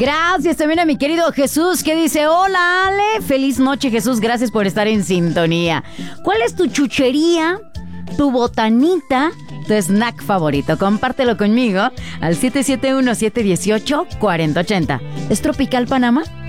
Gracias también a mi querido Jesús, que dice: hola Ale, feliz noche Jesús, gracias por estar en sintonía. ¿Cuál es tu chuchería, tu botanita, tu snack favorito? Compártelo conmigo al 771-718-4080. ¿Es Tropical Panamá?